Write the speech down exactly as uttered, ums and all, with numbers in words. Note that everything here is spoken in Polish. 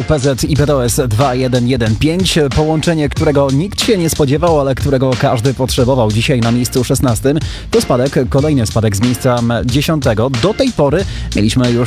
P Z i P D O S dwa jeden jeden pięć. Połączenie, którego nikt się nie spodziewał, ale którego każdy potrzebował. Dzisiaj na miejscu szesnastym to spadek, kolejny spadek z miejsca dziesiątego. Do tej pory mieliśmy już